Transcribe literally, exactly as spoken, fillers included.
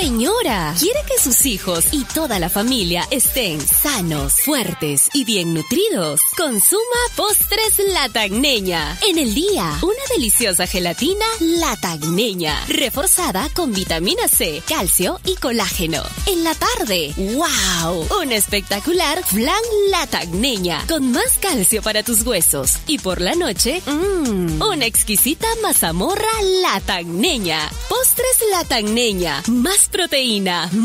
Señora, ¿quiere que sus hijos y toda la familia estén sanos, fuertes y bien nutridos? Consuma Postres La Tagneña. En el día, una deliciosa gelatina La Tagneña, reforzada con vitamina C, calcio y colágeno. En la tarde, ¡wow! Un espectacular flan La Tagneña, con más calcio para tus huesos. Y por la noche, mmm, una exquisita mazamorra La Tagneña. Postres La Tagneña, más proteína,